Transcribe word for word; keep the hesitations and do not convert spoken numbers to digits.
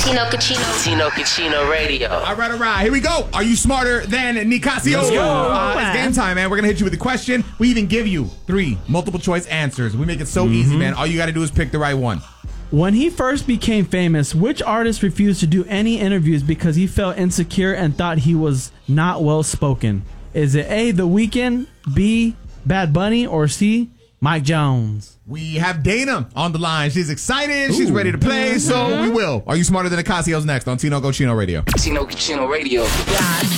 Tino Cucino. Tino Cucino Radio. All right, all right. Here we go. Are you smarter than Nicasio? Let's go. Uh, it's game time, man. We're going to hit you with a question. We even give you three multiple choice answers. We make it so mm-hmm. easy, man. All you got to do is pick the right one. When he first became famous, which artist refused to do any interviews because he felt insecure and thought he was not well spoken? Is it A, The Weeknd, B, Bad Bunny, or C, Mike Jones? We have Dana on the line. She's excited. Ooh. She's ready to play, so we will. Are you smarter than Acasio's next on Tino Cucino Radio? Tino Cucino Radio. Yeah.